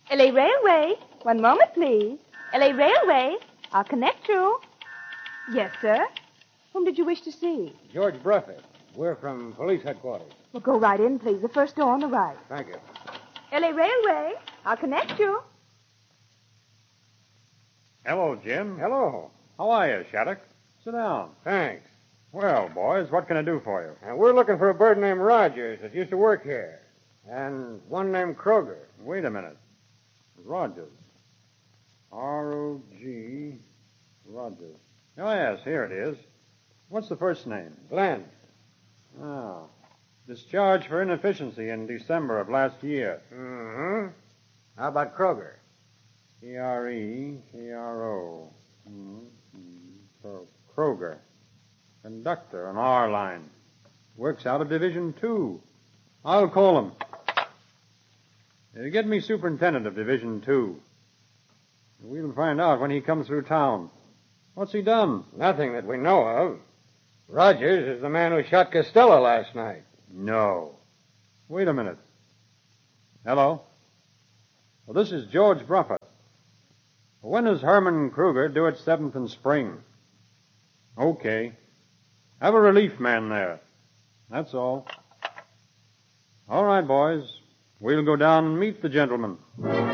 LA Railway. One moment, please. LA Railway. I'll connect you. Yes, sir. Whom did you wish to see? George Bruffett. We're from police headquarters. Well, go right in, please. The first door on the right. Thank you. LA Railway. I'll connect you. Hello, Jim. Hello. How are you, Shattuck? Sit down. Thanks. Well, boys, what can I do for you? We're looking for a bird named Rogers that used to work here. And one named Kroger. Wait a minute. Rogers. R-O-G. Rogers. Oh, yes, here it is. What's the first name? Glenn. Oh. Discharged for inefficiency in December of last year. Mm-hmm. How about Kroger? K-R-E-K-R-O. Kroger. Conductor on our line. Works out of Division 2. I'll call him. Get me superintendent of Division 2. We'll find out when he comes through town. What's he done? Nothing that we know of. Rogers is the man who shot Costello last night. No. Wait a minute. Hello? Well, this is George Bruffett. When does Herman Kruger do at 7th and Spring? Okay. Have a relief man there. That's all. All right, boys. We'll go down and meet the gentleman.